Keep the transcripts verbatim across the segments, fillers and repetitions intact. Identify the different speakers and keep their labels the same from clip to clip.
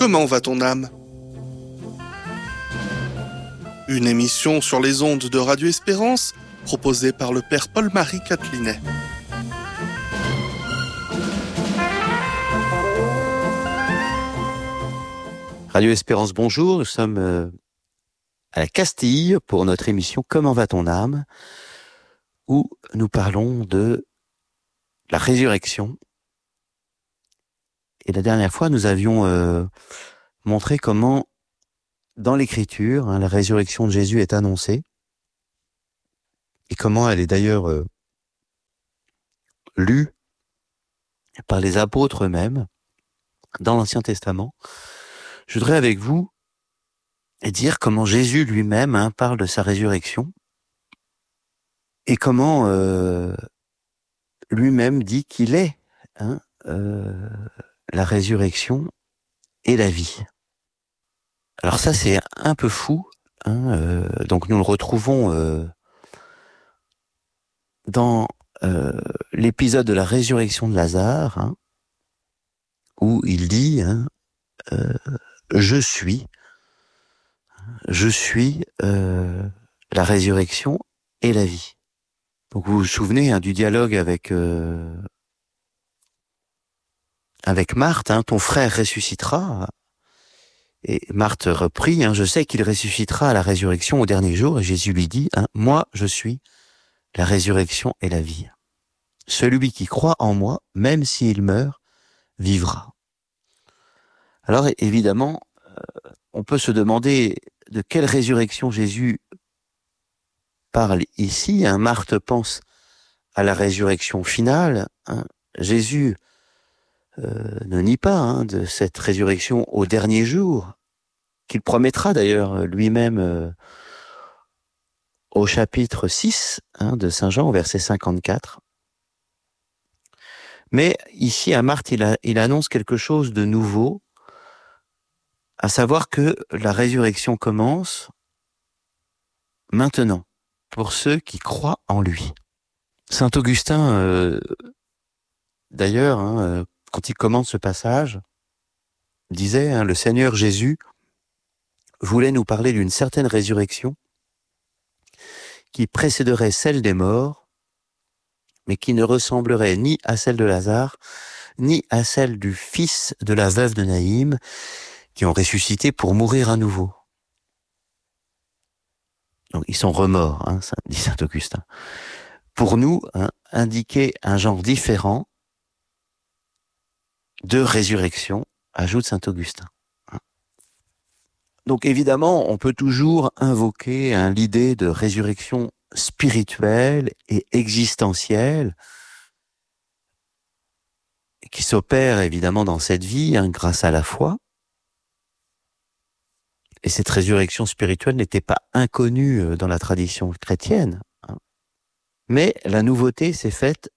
Speaker 1: Comment va ton âme ? Une émission sur les ondes de Radio Espérance, proposée par le Père Paul-Marie Catelinet.
Speaker 2: Radio Espérance, bonjour. Nous sommes euh, à la Castille pour notre émission Comment va ton âme, où nous parlons de la résurrection. Et la dernière fois, nous avions euh, montré comment, dans l'Écriture, hein, la résurrection de Jésus est annoncée, et comment elle est d'ailleurs euh, lue par les apôtres eux-mêmes dans l'Ancien Testament. Je voudrais avec vous dire comment Jésus lui-même hein, parle de sa résurrection et comment euh, lui-même dit qu'il est hein, euh, la résurrection et la vie. Alors ça, c'est un peu fou. Hein, euh, donc nous le retrouvons euh, dans euh, l'épisode de la résurrection de Lazare, hein, où il dit hein, euh, « Je suis, je suis euh, la résurrection et la vie ». Donc vous vous souvenez hein, du dialogue avec euh, avec Marthe, hein, ton frère ressuscitera. Et Marthe reprit, hein, je sais qu'il ressuscitera à la résurrection au dernier jour. Et Jésus lui dit, hein, moi je suis la résurrection et la vie. Celui qui croit en moi, même s'il meurt, vivra. Alors évidemment, euh, on peut se demander de quelle résurrection Jésus parle ici. Hein. Marthe pense à la résurrection finale. Hein. Jésus euh, ne nie pas hein, de cette résurrection au dernier jour, qu'il promettra d'ailleurs lui-même euh, au chapitre six hein, de Saint Jean, au verset cinquante-quatre. Mais ici, à Marthe, il, a, il annonce quelque chose de nouveau, à savoir que la résurrection commence maintenant, pour ceux qui croient en lui. Saint Augustin, euh, d'ailleurs, hein, euh, quand il commente ce passage, disait, hein, le Seigneur Jésus voulait nous parler d'une certaine résurrection qui précéderait celle des morts, mais qui ne ressemblerait ni à celle de Lazare, ni à celle du fils de la veuve de Naïm, qui ont ressuscité pour mourir à nouveau. Donc ils sont remords, hein, dit saint Augustin. Pour nous, hein, indiquer un genre différent de résurrection, ajoute saint Augustin. Donc évidemment, on peut toujours invoquer hein, l'idée de résurrection spirituelle et existentielle qui s'opère évidemment dans cette vie hein, grâce à la foi. Et cette résurrection spirituelle n'était pas inconnue dans la tradition chrétienne. Hein. Mais la nouveauté s'est faite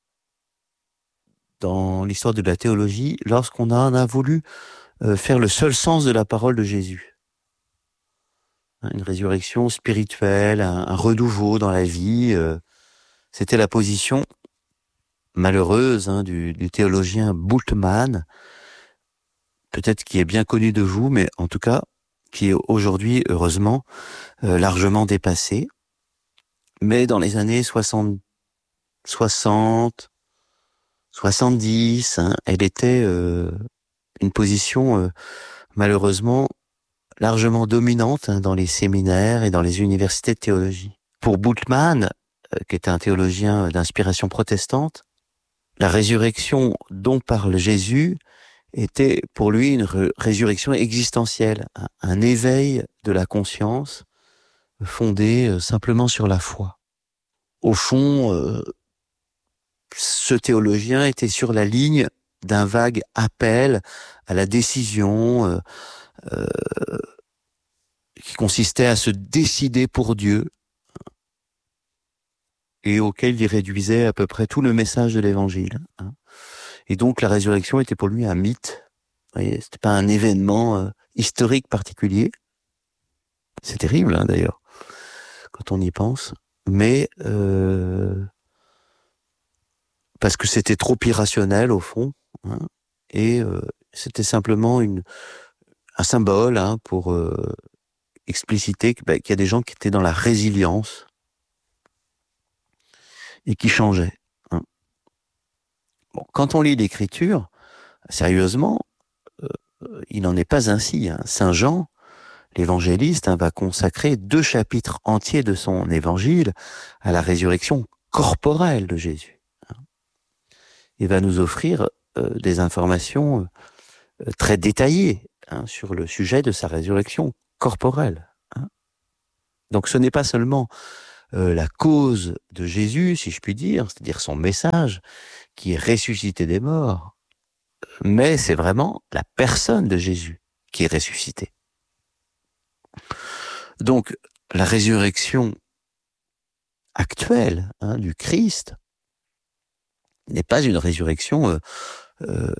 Speaker 2: dans l'histoire de la théologie lorsqu'on en a voulu euh, faire le seul sens de la parole de Jésus. Une résurrection spirituelle, un, un renouveau dans la vie. Euh, c'était la position malheureuse hein, du, du théologien Bultmann, peut-être qui est bien connu de vous, mais en tout cas, qui est aujourd'hui, heureusement, euh, largement dépassée. Mais dans les années soixante, soixante, soixante-dix, hein, elle était euh, une position, euh, malheureusement, largement dominante hein, dans les séminaires et dans les universités de théologie. Pour Bultmann, euh, qui était un théologien d'inspiration protestante, la résurrection dont parle Jésus était pour lui une ré- résurrection existentielle, un, un éveil de la conscience fondé euh, simplement sur la foi. Au fond, euh, ce théologien était sur la ligne d'un vague appel à la décision euh, euh, qui consistait à se décider pour Dieu et auquel il réduisait à peu près tout le message de l'Évangile. Hein. Et donc la résurrection était pour lui un mythe. Vous voyez, c'était pas un événement euh, historique particulier. C'est terrible hein, d'ailleurs, quand on y pense. Mais euh, parce que c'était trop irrationnel au fond, hein, et euh, c'était simplement une un symbole hein, pour euh, expliciter bah, qu'il y a des gens qui étaient dans la résilience et qui changeaient. Hein. Bon, quand on lit l'Écriture, sérieusement, euh, il n'en est pas ainsi. Hein. Saint Jean, l'évangéliste, hein, va consacrer deux chapitres entiers de son évangile à la résurrection corporelle de Jésus. Hein. Il va nous offrir euh, des informations euh, très détaillées hein, sur le sujet de sa résurrection corporelle. Hein. Donc ce n'est pas seulement euh, la cause de Jésus, si je puis dire, c'est-à-dire son message, qui est ressuscité des morts, mais c'est vraiment la personne de Jésus qui est ressuscitée. Donc, la résurrection actuelle hein, du Christ n'est pas une résurrection euh, euh,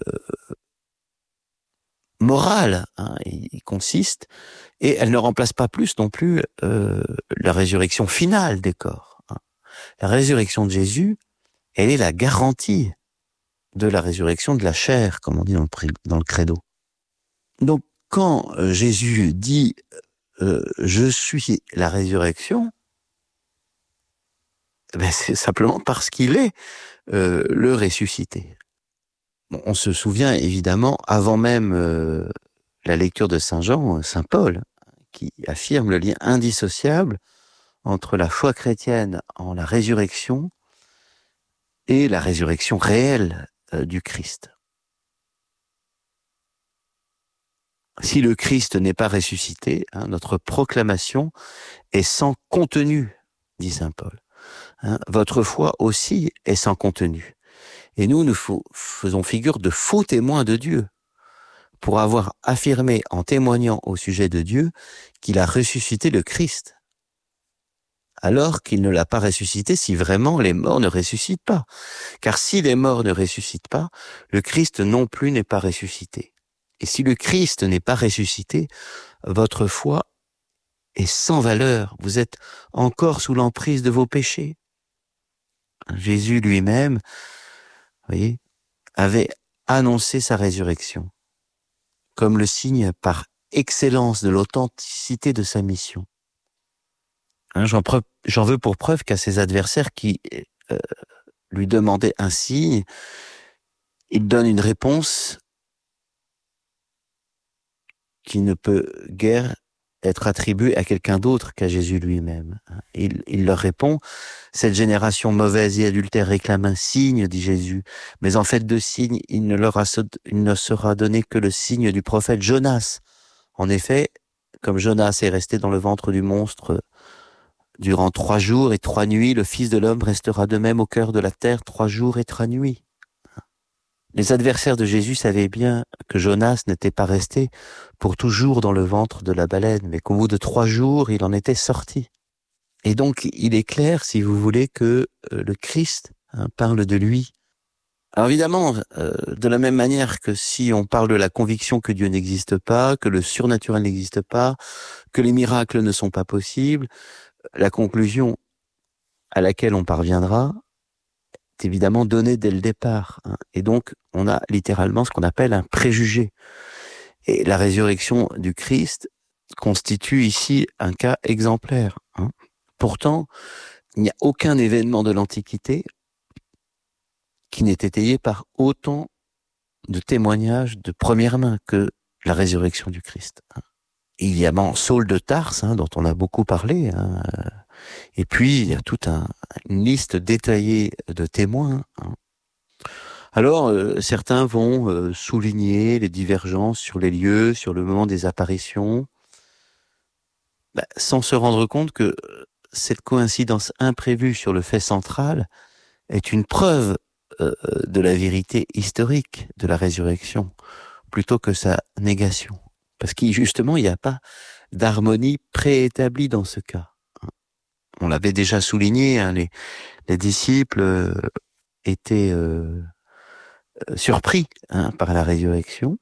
Speaker 2: morale. Hein, il consiste, et elle ne remplace pas plus non plus euh, la résurrection finale des corps. Hein. La résurrection de Jésus, elle est la garantie de la résurrection de la chair, comme on dit dans le, dans le credo. Donc, quand euh, Jésus dit euh, « je suis la résurrection », ben c'est simplement parce qu'il est euh, le ressuscité. Bon, on se souvient évidemment, avant même euh, la lecture de Saint Jean, Saint Paul, qui affirme le lien indissociable entre la foi chrétienne en la résurrection et la résurrection réelle euh, du Christ. Si le Christ n'est pas ressuscité, hein, notre proclamation est sans contenu, dit Saint Paul. Hein, votre foi aussi est sans contenu. Et nous, nous faisons figure de faux témoins de Dieu pour avoir affirmé en témoignant au sujet de Dieu qu'il a ressuscité le Christ, alors qu'il ne l'a pas ressuscité si vraiment les morts ne ressuscitent pas. Car si les morts ne ressuscitent pas, le Christ non plus n'est pas ressuscité. Et si le Christ n'est pas ressuscité, votre foi est sans valeur. Vous êtes encore sous l'emprise de vos péchés. Jésus lui-même, vous voyez, avait annoncé sa résurrection comme le signe par excellence de l'authenticité de sa mission. Hein, j'en, pre- j'en veux pour preuve qu'à ses adversaires qui euh, lui demandaient un signe, il donne une réponse qui ne peut guère être attribuée à quelqu'un d'autre qu'à Jésus lui-même. Il, il leur répond, « Cette génération mauvaise et adultère réclame un signe, dit Jésus, mais en fait de signe, il ne, leur a, il ne sera donné que le signe du prophète Jonas. En effet, comme Jonas est resté dans le ventre du monstre durant trois jours et trois nuits, le Fils de l'homme restera de même au cœur de la terre trois jours et trois nuits. » Les adversaires de Jésus savaient bien que Jonas n'était pas resté pour toujours dans le ventre de la baleine, mais qu'au bout de trois jours, il en était sorti. Et donc, il est clair, si vous voulez, que euh, le Christ hein, parle de lui. Alors évidemment, euh, de la même manière que si on parle de la conviction que Dieu n'existe pas, que le surnaturel n'existe pas, que les miracles ne sont pas possibles, la conclusion à laquelle on parviendra est évidemment donnée dès le départ. Hein. Et donc, on a littéralement ce qu'on appelle un préjugé. Et la résurrection du Christ constitue ici un cas exemplaire. Hein. Pourtant, il n'y a aucun événement de l'Antiquité qui n'est étayé par autant de témoignages de première main que la résurrection du Christ. Évidemment, Saul de Tarse, hein, dont on a beaucoup parlé, hein, et puis il y a toute un, une liste détaillée de témoins. Hein. Alors, euh, certains vont euh, souligner les divergences sur les lieux, sur le moment des apparitions, bah, sans se rendre compte que cette coïncidence imprévue sur le fait central est une preuve euh, de la vérité historique de la résurrection, plutôt que sa négation. Parce qu'il justement, il n'y a pas d'harmonie préétablie dans ce cas. On l'avait déjà souligné, hein, les, les disciples euh, étaient euh, surpris hein, par la résurrection.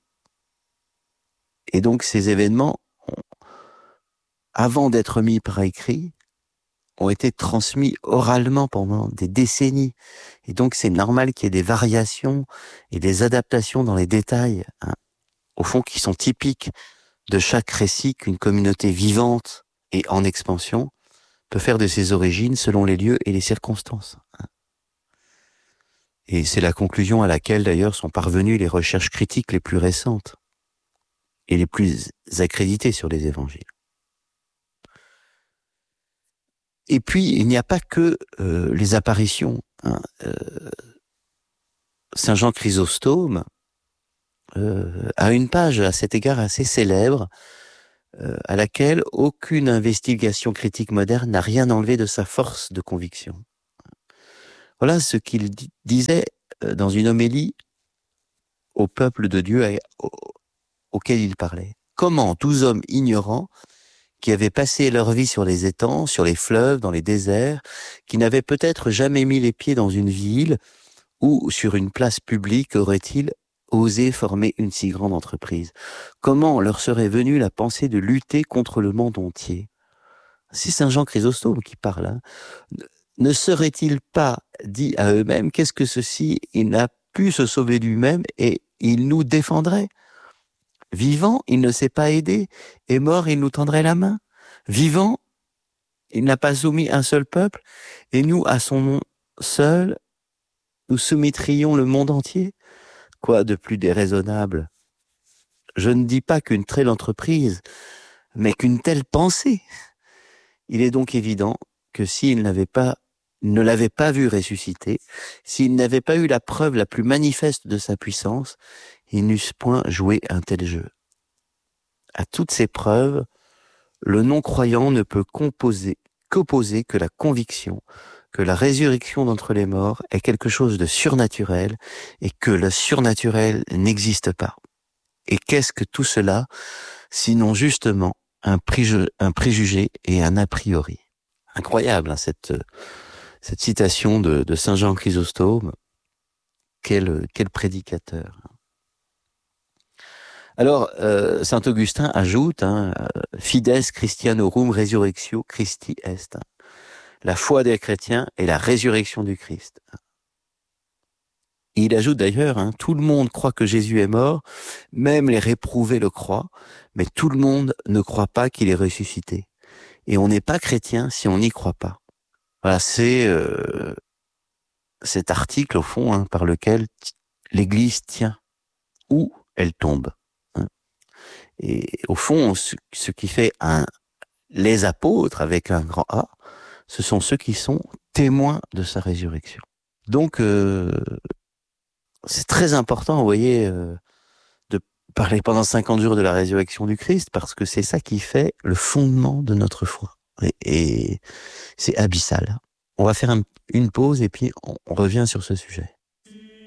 Speaker 2: Et donc ces événements, ont, avant d'être mis par écrit, ont été transmis oralement pendant des décennies. Et donc c'est normal qu'il y ait des variations et des adaptations dans les détails, hein, au fond qui sont typiques de chaque récit qu'une communauté vivante et en expansion peut faire de ses origines selon les lieux et les circonstances. Et c'est la conclusion à laquelle d'ailleurs sont parvenues les recherches critiques les plus récentes et les plus accréditées sur les évangiles. Et puis, il n'y a pas que euh, les apparitions. Hein. Euh, Saint Jean Chrysostome euh, a une page à cet égard assez célèbre, euh, à laquelle aucune investigation critique moderne n'a rien enlevé de sa force de conviction. Voilà ce qu'il di- disait euh, dans une homélie au peuple de Dieu à, au, auquel il parlait. Comment douze hommes ignorants qui avaient passé leur vie sur les étangs, sur les fleuves, dans les déserts, qui n'avaient peut-être jamais mis les pieds dans une ville ou sur une place publique, auraient-ils osé former une si grande entreprise? Comment leur serait venue la pensée de lutter contre le monde entier? C'est Saint Jean Chrysostome qui parle. Hein. Ne seraient-ils pas dit à eux-mêmes, qu'est-ce que ceci? Il n'a pu se sauver lui-même et il nous défendrait. Vivant, il ne s'est pas aidé, et mort, il nous tendrait la main. Vivant, il n'a pas soumis un seul peuple, et nous, à son nom seul, nous soumettrions le monde entier. Quoi de plus déraisonnable? Je ne dis pas qu'une telle entreprise, mais qu'une telle pensée. Il est donc évident que s'il n'avait pas, ne l'avait pas vu ressusciter, s'il n'avait pas eu la preuve la plus manifeste de sa puissance, ils n'eussent point joué un tel jeu. À toutes ces preuves, le non-croyant ne peut composer, qu'opposer que la conviction que la résurrection d'entre les morts est quelque chose de surnaturel et que le surnaturel n'existe pas. Et qu'est-ce que tout cela, sinon justement un, préju- un préjugé et un a priori? Incroyable, hein, cette, cette citation de, de Saint Jean Chrysostome. Quel, quel prédicateur. Alors, euh, Saint Augustin ajoute, hein, Fides Christianorum resurrectio Christi est. La foi des chrétiens est la résurrection du Christ. Il ajoute d'ailleurs, hein, tout le monde croit que Jésus est mort, même les réprouvés le croient, mais tout le monde ne croit pas qu'il est ressuscité. Et on n'est pas chrétien si on n'y croit pas. Voilà, c'est euh, cet article, au fond, hein, par lequel t- l'Église tient, ou elle tombe. Hein. Et au fond, ce, ce qui fait un, les apôtres, avec un grand A, ce sont ceux qui sont témoins de sa résurrection. Donc, euh, c'est très important, vous voyez, euh, de parler pendant cinquante jours de la résurrection du Christ, parce que c'est ça qui fait le fondement de notre foi. Et, et c'est abyssal. On va faire un, une pause et puis on, on revient sur ce sujet.